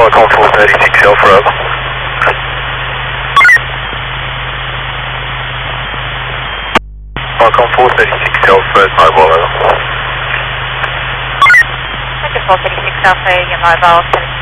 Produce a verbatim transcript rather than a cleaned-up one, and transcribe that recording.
Falcon four thirty-six Alpha over. Falcon four thirty-six Alpha mobile over. Falcon four thirty-six Alpha, your mobile seven